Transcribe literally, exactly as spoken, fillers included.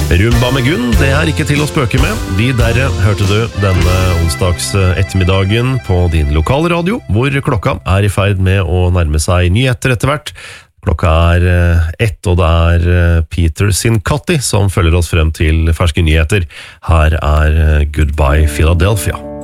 Rumba med Gunn, det er ikke til å spøke med. De derre hørte du denne onsdags ettermiddagen på din lokale radio, hvor klokka er i ferd med å nærme seg nyheter etter hvert. Klokka er ett, og det er Peter Sincotti som følger oss frem til ferske nyheter. Her er Goodbye Philadelphia.